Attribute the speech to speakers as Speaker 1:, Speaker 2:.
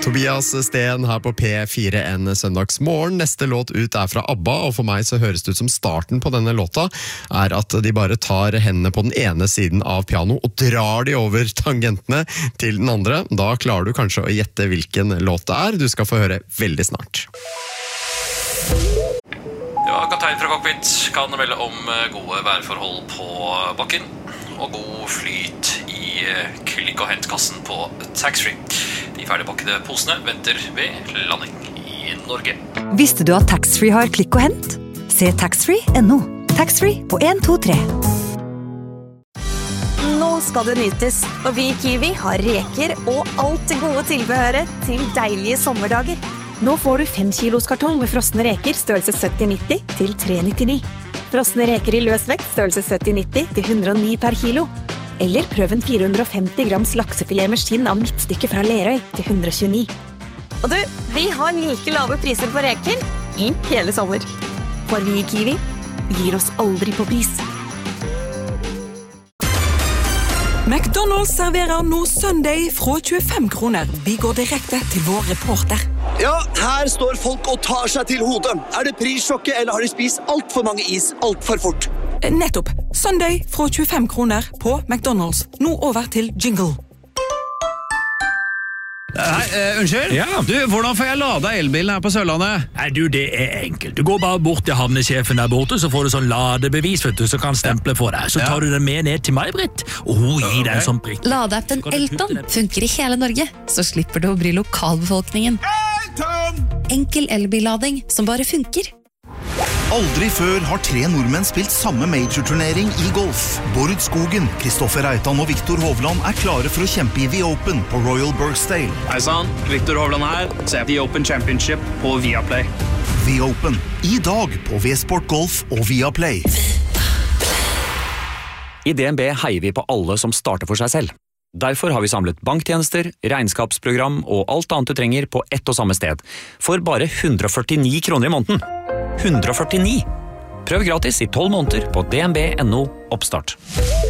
Speaker 1: Tobias Sten her på P4 en søndagsmorgen. Neste låt ut fra ABBA, og for meg så høres det ut som starten på denne låta at de bare tar hendene på den ene siden av piano og drar de over tangentene til den andre. Da klarer du kanskje å gjette hvilken låt det Du skal få høre veldig snart.
Speaker 2: Ja, kaptein fra cockpit kan melde om gode værforhold på bakken og god flyt i klikk- og hentkassen på taxfree. De ferdigpakkede posene venter ved landing i Norge.
Speaker 3: Visste du at taxfree har klikk og hent? Se taxfree.no. Taxfree på 1, 2, 3.
Speaker 4: Nå skal det nytes, og vi i Kiwi har reker og alt det gode tilbehøret til deilige sommerdager. Nå får du 5 kilos kartong med frosne reker størrelse 70-90 til 3,99. Frosne reker i løsvekt størrelse 70-90 til 109 per kilo. Eller prøv en 450 grams laksefilet med skinn av midtstykke fra Lerøy til 129. Og du, vi har like lave priser på reker i hele sommer. For vi i Kiwi gir oss aldri på pris.
Speaker 5: McDonald's serverer nå Sunday fra 25 kroner. Vi går direkte til vår reporter.
Speaker 6: Ja, her står folk og tar seg til hodet. Det prissjokket, eller har de spist alt for mange is alt for fort?
Speaker 5: Nettopp. Sunday fra 25 kroner på McDonald's. Nå over til jingle.
Speaker 7: Hei, unnskyld?
Speaker 8: Ja.
Speaker 7: Du, hvordan får jeg lada elbilen her på Sørlandet?
Speaker 8: Nei, du, det enkelt. Du går bare bort til havnesjefen der borte, så får du sånn ladebevis, vet du, så kan stemple for deg. Så tar du den med ned til meg, Britt, og hun gir deg en sånn prikk.
Speaker 9: Ladeappen Elton funker i hele Norge, så slipper du å bry lokalbefolkningen. Enkel elbillading som bare funker.
Speaker 10: Aldri før har 3 nordmenn spilt samme major-turnering i golf. Bård Skogen, Kristoffer Reitan og Viktor Hovland klare for å kjempe i The Open på Royal Birkdale.
Speaker 11: Hei sann, Viktor Hovland her. Se The Open Championship på Viaplay.
Speaker 10: The Open, i dag på V-Sport Golf og Viaplay.
Speaker 12: I DNB heier vi på alle som starter for seg selv. Derfor har vi samlet banktjenester, regnskapsprogram og alt annet du trenger på ett og samme sted. For bare 149 kroner i måneden. 149! Prøv gratis i 12 måneder på dnb.no oppstart.